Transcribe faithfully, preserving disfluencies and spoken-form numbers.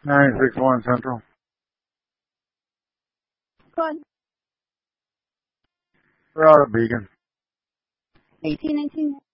nine six one Central. Go on. We're out at Beacon. eighteen nineteen.